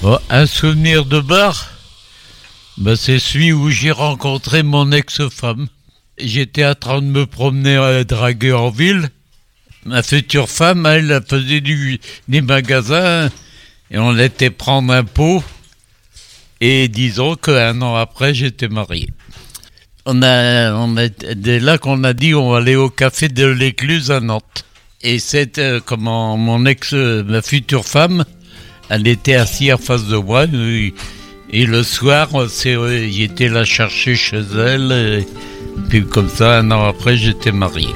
Oh, un souvenir de bar, c'est celui où j'ai rencontré mon ex-femme. J'étais en train de me promener à draguer en ville. Ma future femme, elle faisait des magasins et on était prendre un pot. Et disons qu'un an après, j'étais marié. Dès là qu'on a dit on va aller au café de l'Écluse à Nantes. Et c'était comment ma future femme, elle était assise en face de moi. Et le soir, j'étais la chercher chez elle. Et puis comme ça, un an après, j'étais marié.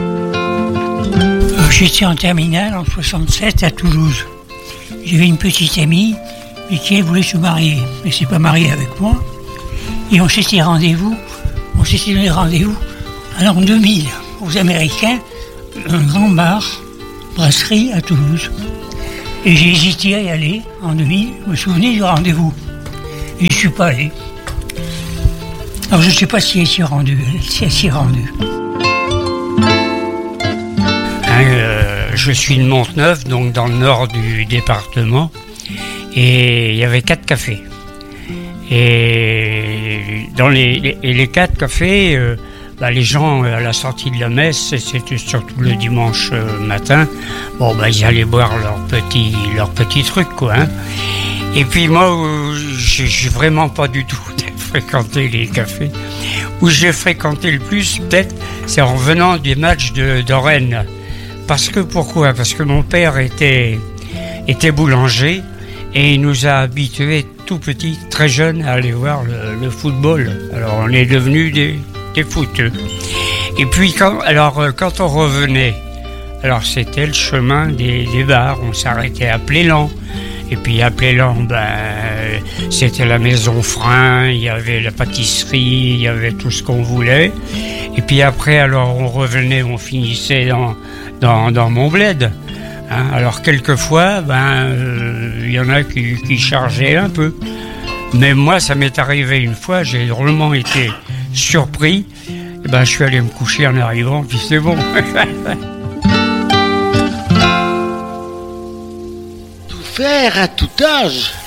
J'étais en terminale en 67 à Toulouse. J'avais une petite amie mais qui elle voulait se marier. Elle ne s'est pas mariée avec moi. Et on s'était donné rendez-vous à l'an 2000 aux Américains, un grand bar, brasserie à Toulouse. Et j'ai hésité à y aller en 2000, je me souvenais du rendez-vous. Et je ne suis pas allé. Alors je ne sais pas si elle s'y est rendue. Je suis de Monteneuf, donc dans le nord du département. Et il y avait 4 cafés. Et dans les 4 cafés, les gens à la sortie de la messe, c'était surtout le dimanche matin, ils allaient boire leur petit truc, quoi. Hein. Et puis moi, j'ai vraiment pas du tout fréquenté les cafés. Où j'ai fréquenté le plus, peut-être, c'est en revenant des matchs de Rennes. Pourquoi ? Parce que mon père était boulanger et il nous a habitués tout petits, très jeunes, à aller voir le football. Alors on est devenus des footeux. Et puis quand on revenait, alors c'était le chemin des bars, on s'arrêtait à Plélan. Et puis à Plélan, c'était la maison Frein, il y avait la pâtisserie, il y avait tout ce qu'on voulait. Et puis après, alors on revenait, on finissait dans mon bled. Hein, alors quelquefois, y en a qui chargeaient un peu. Mais moi, ça m'est arrivé une fois, j'ai drôlement été surpris. Et je suis allé me coucher en arrivant, puis c'est bon. Tout faire à tout âge.